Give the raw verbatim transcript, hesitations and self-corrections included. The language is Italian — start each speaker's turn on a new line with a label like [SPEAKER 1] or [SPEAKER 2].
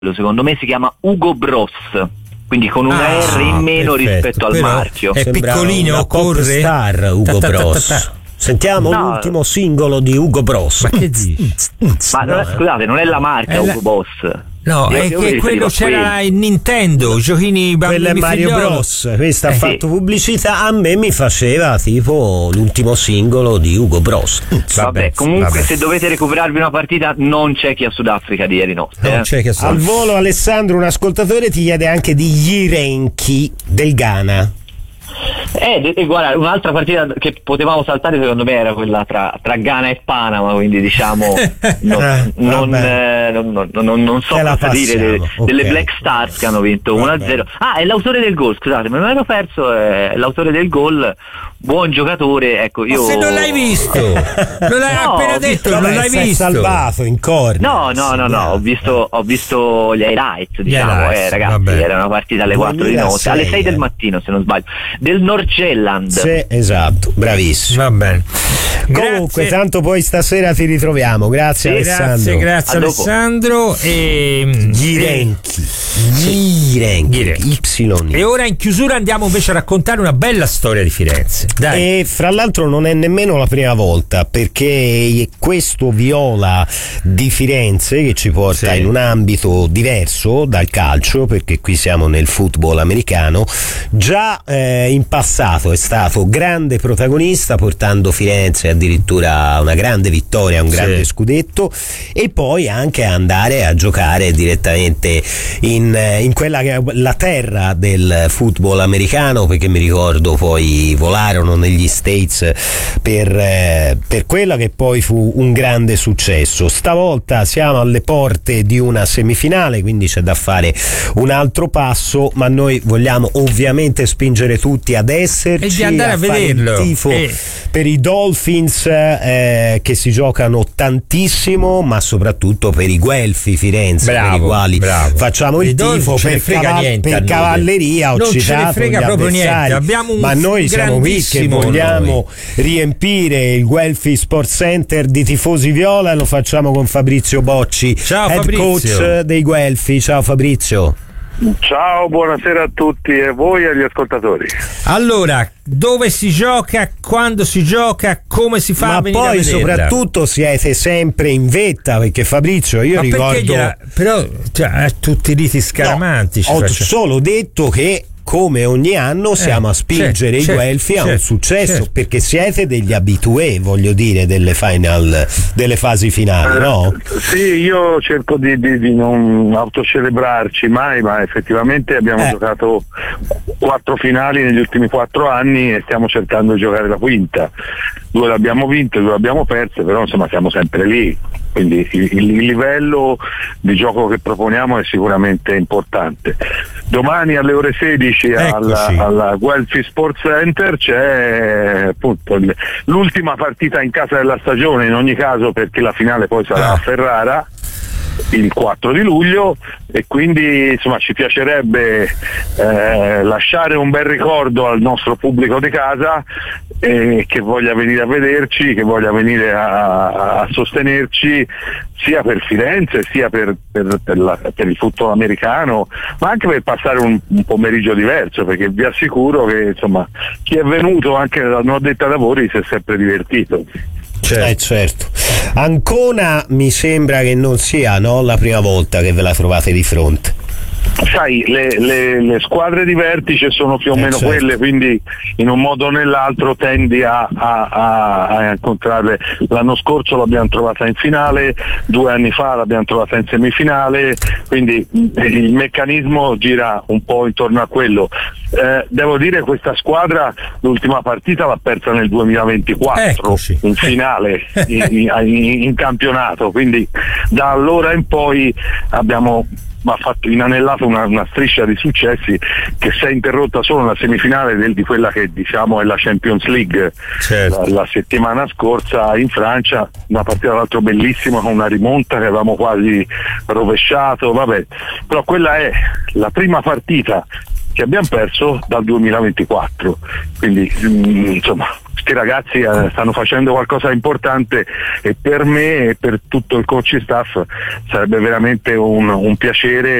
[SPEAKER 1] secondo me si chiama Hugo Bros, quindi con una ah, R in meno perfetto. rispetto al
[SPEAKER 2] Però
[SPEAKER 1] marchio.
[SPEAKER 2] È piccolino, corre
[SPEAKER 3] star Hugo Bros. Sentiamo no. l'ultimo singolo di Hugo Bros.
[SPEAKER 2] Ma che dici?
[SPEAKER 1] Ma non è, scusate, non è la marca è Hugo la... Boss.
[SPEAKER 2] No, io, è che quello c'era in Nintendo, i giochini bambini.
[SPEAKER 3] Quello è Mario figliolo. Bros. Questa eh, ha fatto sì. pubblicità. A me mi faceva tipo l'ultimo singolo di Hugo Bros.
[SPEAKER 1] Vabbè, vabbè comunque vabbè. se dovete recuperarvi una partita, non c'è chi a Sudafrica di ieri notte.
[SPEAKER 3] Non
[SPEAKER 1] eh.
[SPEAKER 3] c'è chi a Al volo, Alessandro, un ascoltatore ti chiede anche di Yirenki del Ghana.
[SPEAKER 1] Eh, e guarda, un'altra partita che potevamo saltare secondo me era quella tra, tra Ghana e Panama, quindi diciamo non, eh, non, eh, non, non, non, non so cosa dire de, okay. delle Black Stars che hanno vinto uno a zero. Ah, è l'autore del gol, scusate, me lo ero perso, è l'autore del gol, buon giocatore, ecco io.
[SPEAKER 2] Ma se non l'hai visto, non l'hai no, appena detto,
[SPEAKER 3] vabbè,
[SPEAKER 2] non l'hai visto.
[SPEAKER 3] Salvato in corner.
[SPEAKER 1] No, no, no, no, ho visto, ho visto gli highlights, diciamo, highlights, eh, ragazzi, vabbè. Era una partita alle quattro di notte, alle sei del mattino se non sbaglio, del Nordsjælland.
[SPEAKER 3] Sì, esatto, bravissimo.
[SPEAKER 2] Va bene.
[SPEAKER 3] Comunque,
[SPEAKER 2] grazie.
[SPEAKER 3] Tanto poi stasera ti ritroviamo. Grazie, sì, Alessandro.
[SPEAKER 2] Grazie, grazie Alessandro. E
[SPEAKER 3] Yirenki. Yirenki. Y.
[SPEAKER 2] E ora in chiusura andiamo invece a raccontare una bella storia di Firenze. Dai.
[SPEAKER 3] E fra l'altro non è nemmeno la prima volta, perché questo Viola di Firenze che ci porta sì. in un ambito diverso dal calcio, perché qui siamo nel football americano, già eh, in passato è stato grande protagonista, portando Firenze addirittura a una grande vittoria, un grande sì. scudetto, e poi anche andare a giocare direttamente in, in quella che è la terra del football americano, perché mi ricordo poi volarono negli States per, eh, per quella che poi fu un grande successo. Stavolta siamo alle porte di una semifinale, quindi c'è da fare un altro passo, ma noi vogliamo ovviamente spingere tutti ad esserci e
[SPEAKER 2] di andare a, a vederlo.
[SPEAKER 3] Il tifo
[SPEAKER 2] eh.
[SPEAKER 3] per i Dolphins eh, che si giocano tantissimo, ma soprattutto per i Guelfi Firenze,
[SPEAKER 2] bravo,
[SPEAKER 3] per i quali
[SPEAKER 2] bravo.
[SPEAKER 3] facciamo il tifo per, caval- per cavalleria. Ho
[SPEAKER 2] non
[SPEAKER 3] citato
[SPEAKER 2] ce ne frega proprio niente. Abbiamo un
[SPEAKER 3] ma noi siamo qui che vogliamo noi. riempire il Guelfi Sports Center di tifosi viola, e lo facciamo con Fabrizio Bocci,
[SPEAKER 2] Ciao,
[SPEAKER 3] head
[SPEAKER 2] Fabrizio.
[SPEAKER 3] coach dei Guelfi. Ciao Fabrizio.
[SPEAKER 4] Ciao, buonasera a tutti e voi e agli ascoltatori.
[SPEAKER 2] Allora, dove si gioca, quando si gioca, come si fa
[SPEAKER 3] ma
[SPEAKER 2] a venire
[SPEAKER 3] poi
[SPEAKER 2] a
[SPEAKER 3] soprattutto siete sempre in vetta, perché Fabrizio io
[SPEAKER 2] ma
[SPEAKER 3] ricordo
[SPEAKER 2] gliela... però cioè, tutti i riti scaramantici.
[SPEAKER 3] No, ho
[SPEAKER 2] faccio...
[SPEAKER 3] solo detto che come ogni anno siamo
[SPEAKER 2] eh,
[SPEAKER 3] a spingere
[SPEAKER 2] certo,
[SPEAKER 3] i Guelfi
[SPEAKER 2] certo,
[SPEAKER 3] a un successo,
[SPEAKER 2] certo.
[SPEAKER 3] perché siete degli abitué, voglio dire, delle final, delle fasi finali, no?
[SPEAKER 4] Eh, sì, io cerco di, di, di non autocelebrarci mai, ma effettivamente abbiamo eh. giocato quattro finali negli ultimi quattro anni e stiamo cercando di giocare la quinta. Due l'abbiamo vinte, due l'abbiamo perse, però insomma siamo sempre lì. Quindi il, il livello di gioco che proponiamo è sicuramente importante. Domani alle ore sedici alla, alla Guelfi Sports Center c'è appunto l'ultima partita in casa della stagione, in ogni caso, perché la finale poi sarà ah. a Ferrara il quattro di luglio, e quindi insomma ci piacerebbe eh, lasciare un bel ricordo al nostro pubblico di casa, eh, che voglia venire a vederci, che voglia venire a, a sostenerci, sia per Firenze sia per, per, per, la, per il football americano, ma anche per passare un, un pomeriggio diverso, perché vi assicuro che insomma chi è venuto anche dalla non addetta ai lavori si è sempre divertito.
[SPEAKER 3] Certo. Eh, certo. Ancona mi sembra che non sia no, la prima volta che ve la trovate di fronte.
[SPEAKER 4] Sai, le, le, le squadre di vertice sono più o
[SPEAKER 3] eh,
[SPEAKER 4] meno
[SPEAKER 3] certo.
[SPEAKER 4] quelle, quindi in un modo o nell'altro tendi a, a, a, a incontrarle. L'anno scorso l'abbiamo trovata in finale, due anni fa l'abbiamo trovata in semifinale, quindi il meccanismo gira un po' intorno a quello. Eh, devo dire che questa squadra l'ultima partita l'ha persa nel duemilaventiquattro,
[SPEAKER 2] Eccoci.
[SPEAKER 4] in finale in, in, in campionato, quindi da allora in poi abbiamo ma ha fatto inanellato una, una striscia di successi che si è interrotta solo nella semifinale del, di quella che diciamo è la Champions League,
[SPEAKER 2] certo.
[SPEAKER 4] la, la settimana scorsa in Francia, una partita tra l'altro bellissima con una rimonta che avevamo quasi rovesciato, vabbè, però quella è la prima partita che abbiamo perso dal duemilaventiquattro, quindi mh, insomma questi ragazzi eh, stanno facendo qualcosa di importante e per me e per tutto il coaching staff sarebbe veramente un, un piacere